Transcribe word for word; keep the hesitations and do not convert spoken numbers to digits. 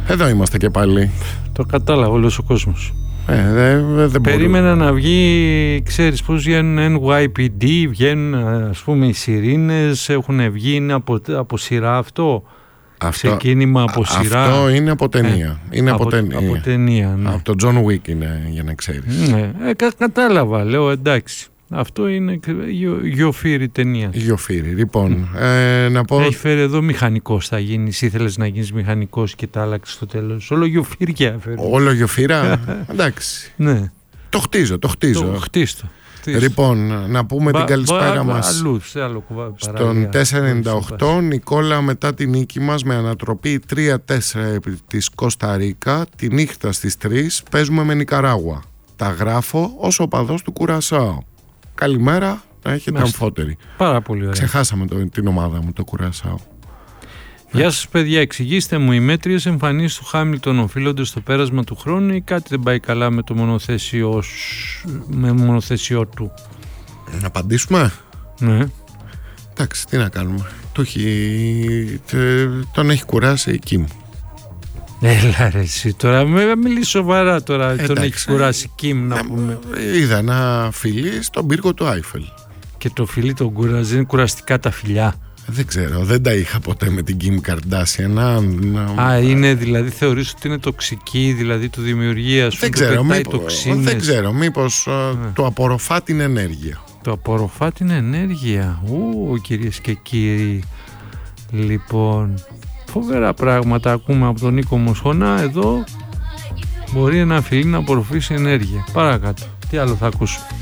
Εδώ είμαστε και πάλι. Το κατάλαβα όλος ο κόσμος. Ε, δε, δεν Περίμενα μπορώ. να βγει, ξέρεις πώς βγαίνουν εν γουάι πι ντι, βγαίνουν ας πούμε οι σιρήνες, έχουν βγει, είναι από, από σειρά αυτό. Αυτό, ξεκίνημα από σειρά. Αυτό είναι από ταινία. Ε, είναι από, από ταινία. Από ταινία, ναι. Από τον John Wick είναι, για να ξέρεις. Ναι, ε, κα, κατάλαβα, λέω εντάξει. Αυτό είναι γιοφύρι ταινία. Γιοφύρι. Λοιπόν, mm. ε, να πω... Έχει φέρει εδώ μηχανικός θα γίνεις, ήθελες να γίνεις μηχανικός και τα άλλαξες στο τέλος. Όλο γιοφύρια φέρει. Όλο γιοφύρα. Εντάξει. Ναι. Το χτίζω, το χτίζω. Το χτίστο. Λοιπόν, να πούμε μπα, την καλησπέρα μπα, μας αλλού, σε άλλο, στον τετρακόσια ενενήντα οκτώ. Νικόλα, μετά τη νίκη μας με ανατροπή τρία τέσσερα επί της Κώστα Ρίκα, τη νύχτα στις τρεις παίζουμε με Νικαράγουα. Τα γράφω ως οπαδός του Κουρασάο. Καλημέρα, να έχετε αμφότεροι. Πάρα πολύ ωραία. Ξεχάσαμε το, την ομάδα μου, το Κουρασάο. Γεια σας παιδιά, εξηγήστε μου, οι μέτριες εμφανίσεις του Χάμιλτον οφείλονται στο πέρασμα του χρόνου ή κάτι δεν πάει καλά με το μονοθέσιο, με μονοθέσιο του? Να απαντήσουμε. Ναι. Εντάξει, τι να κάνουμε. Το έχει, τον έχει κουράσει η Κιμ. Έλα ρε εσύ τώρα, μιλήσει σοβαρά τώρα. Εντάξει, τον έχει κουράσει η Κιμ να, να πούμε. Είδα ένα φιλί στον πύργο του Άιφελ. Και το φιλί τον κουράζει, είναι κουραστικά τα φιλιά? Δεν ξέρω, δεν τα είχα ποτέ με την Kim Kardashian. Να, να... Α, είναι δηλαδή, θεωρείς ότι είναι τοξική, δηλαδή του δημιουργία σου, δεν του ξέρω, πετάει μήπως, τοξίνες. Δεν ξέρω, μήπως ναι. το απορροφά την ενέργεια. Το απορροφά την ενέργεια. Ου, κυρίες και κύριοι. Λοιπόν, φοβερά πράγματα ακούμε από τον Νίκο Μοσχονά. Εδώ μπορεί ένα φιλί να απορροφήσει ενέργεια. Παρακάτω, τι άλλο θα ακούσουμε?